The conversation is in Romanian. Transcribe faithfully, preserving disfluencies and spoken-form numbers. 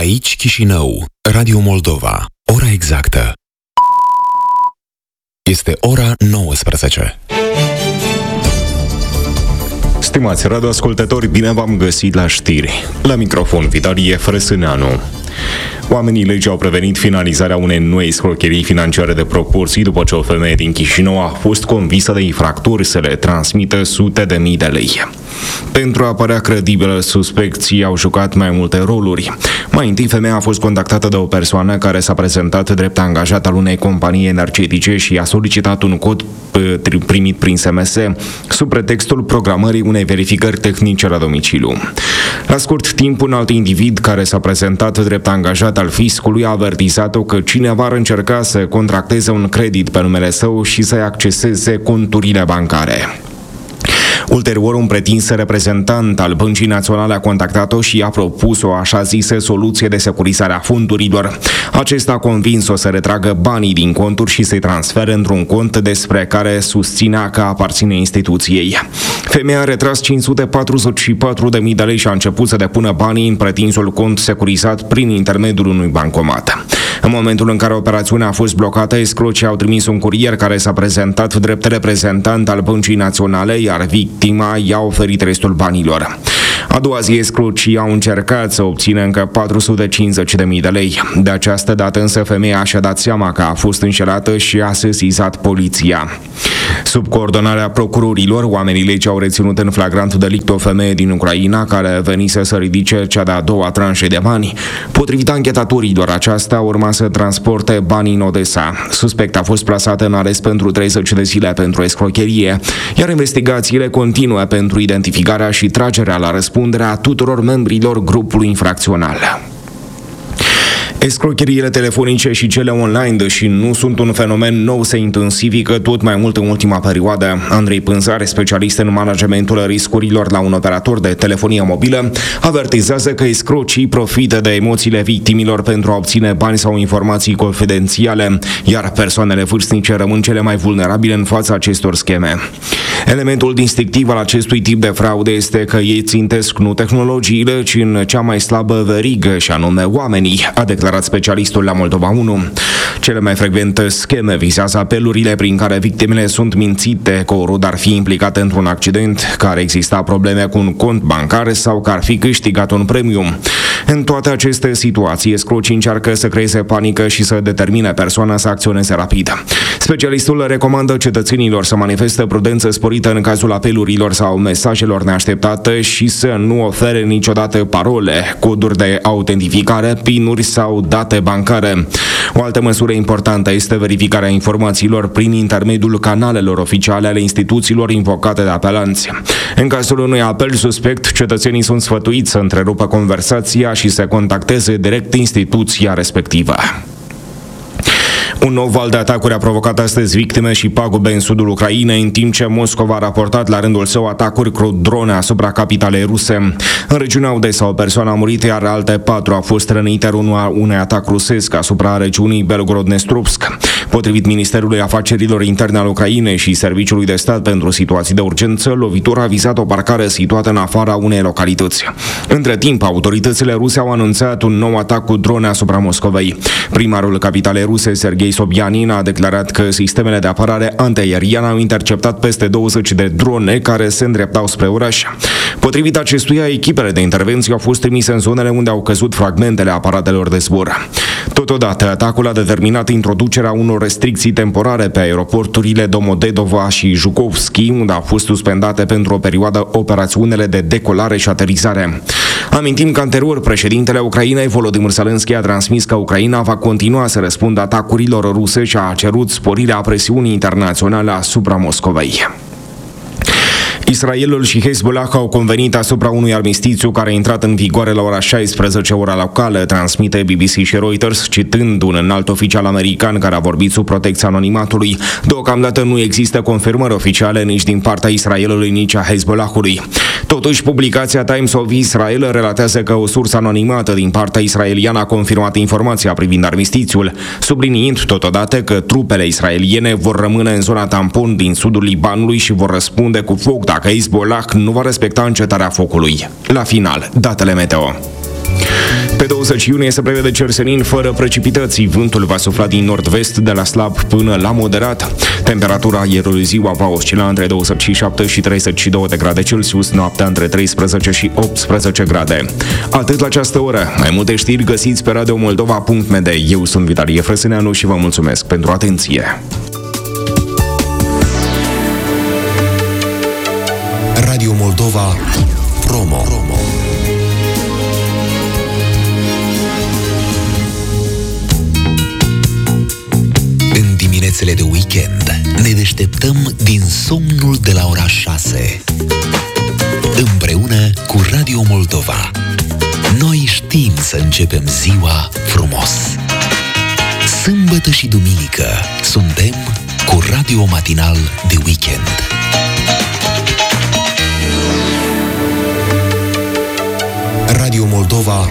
Aici Chișinău, Radio Moldova. Ora exactă. Este ora nouăsprezece. Stimați radioascultători, bine v-am găsit la știri. La microfon, Vitalie Frăsâneanu. Oamenii legii au prevenit finalizarea unei noi escrocherii financiare de proporții după ce o femeie din Chișinău a fost convinsă de infractori să le transmită sute de mii de lei. Pentru a părea credibilă, suspecții au jucat mai multe roluri. Mai întâi, femeia a fost contactată de o persoană care s-a prezentat drept angajat al unei companii energetice și a solicitat un cod primit prin S M S sub pretextul programării unei verificări tehnice la domiciliu. La scurt timp, un alt individ care s-a prezentat drept angajat al fiscului a avertizat-o că cineva ar încerca să contracteze un credit pe numele său și să-i acceseze conturile bancare. Ulterior, un pretins reprezentant al Băncii Naționale a contactat-o și a propus o așa zisă soluție de securizare a fondurilor. Acesta a convins-o să retragă banii din conturi și să-i transfere într-un cont despre care susținea că aparține instituției. Femeia a retras cinci sute patruzeci și patru de mii de lei și a început să depună banii în pretinsul cont securizat prin intermediul unui bancomat. În momentul în care operațiunea a fost blocată, escrocii au trimis un curier care s-a prezentat drept reprezentant al Băncii Naționale, iar victima i-a oferit restul banilor. A doua zi, escrocii au încercat să obțină încă patru sute cincizeci de mii de lei. De această dată însă femeia și-a dat seama că a fost înșelată și a sesizat poliția. Sub coordonarea procurorilor, oamenii legii au reținut în flagrant delict o femeie din Ucraina care venise să ridice cea de-a doua tranșă de bani. Potrivit anchetatorilor, aceasta urma să transporte banii în Odessa. Suspecta a fost plasată în arest pentru treizeci de zile pentru escrocherie, iar investigațiile continuă pentru identificarea și tragerea la răspundere a tuturor membrilor grupului infracțional. Escrocheriile telefonice și cele online, deși nu sunt un fenomen nou, se intensifică tot mai mult în ultima perioadă. Andrei Pânzare, specialist în managementul riscurilor la un operator de telefonie mobilă, avertizează că escrocii profită de emoțiile victimilor pentru a obține bani sau informații confidențiale, iar persoanele vârstnice rămân cele mai vulnerabile în fața acestor scheme. Elementul distinctiv al acestui tip de fraude este că ei țintesc nu tehnologiile, ci în cea mai slabă verigă, și anume oamenii, a declarat specialistul la Moldova unu. Cele mai frecvente scheme vizează apelurile prin care victimele sunt mințite că o rudă ar fi implicată într-un accident, că ar exista probleme cu un cont bancar sau că ar fi câștigat un premiu. În toate aceste situații, escrocii încearcă să creeze panică și să determine persoana să acționeze rapid. Specialistul recomandă cetățenilor să manifeste prudență sporită în cazul apelurilor sau mesajelor neașteptate și să nu ofere niciodată parole, coduri de autentificare, pinuri sau date bancare. O altă măsură importantă este verificarea informațiilor prin intermediul canalelor oficiale ale instituțiilor invocate de apelanți. În cazul unui apel suspect, cetățenii sunt sfătuiți să întrerupă conversația și să contacteze direct instituția respectivă. Un nou val de atacuri a provocat astăzi victime și pagube în sudul Ucrainei, în timp ce Moscova a raportat la rândul său atacuri cu drone asupra capitalei ruse. În regiunea Odessa, o persoană a murit, iar alte patru au fost rănite în urma unui atac rusesc asupra regiunii Belgorod-Dnestrovsk. Potrivit Ministerului Afacerilor Interne al Ucrainei și Serviciului de Stat pentru Situații de Urgență, lovitura a vizat o parcare situată în afara unei localități. Între timp, autoritățile ruse au anunțat un nou atac cu drone asupra Moscovei. Primarul capitalei ruse, Serghei Sobyanin, a declarat că sistemele de apărare antiaeriană au interceptat peste douăzeci de drone care se îndreptau spre oraș. Potrivit acestuia, echipele de intervenție au fost trimise în zonele unde au căzut fragmentele aparatelor de zbor. Totodată, atacul a determinat introducerea unor restricții temporare pe aeroporturile Domodedova și Jukovski, unde au fost suspendate pentru o perioadă operațiunile de decolare și aterizare. Amintim că anterior, președintele Ucrainei, Volodymyr Zelensky, a transmis că Ucraina va continua să răspundă atacurilor ruse și a cerut sporirea presiunii internaționale asupra Moscovei. Israelul și Hezbollah au convenit asupra unui armistițiu care a intrat în vigoare la ora șaisprezece, ora locală, transmite B B C și Reuters, citând un înalt oficial american care a vorbit sub protecția anonimatului. Deocamdată nu există confirmări oficiale nici din partea Israelului, nici a Hezbollahului. Totuși, publicația Times of Israel relatează că o sursă anonimată din partea israeliană a confirmat informația privind armistițiul, subliniind totodată că trupele israeliene vor rămâne în zona tampon din sudul Libanului și vor răspunde cu foc dacă Hezbollah nu va respecta încetarea focului. La final, datele meteo. Pe douăzeci iunie se prevede cer senin fără precipitații. Vântul va sufla din nord-vest de la slab până la moderat. Temperatura aerului ziua va oscila între douăzeci și șapte și treizeci și doi de grade Celsius, noaptea între treisprezece și optsprezece grade. Atât la această oră. Mai multe știri găsiți pe radio moldova punct m d. Eu sunt Vitalie Frăsâneanu și vă mulțumesc pentru atenție. Radio Moldova Promo. În diminețele de weekend ne deșteptăm din somnul de la ora șase. Împreună cu Radio Moldova. Noi știm să începem ziua frumos. Sâmbătă și duminică suntem cu Radio Matinal de Weekend. Radio Moldova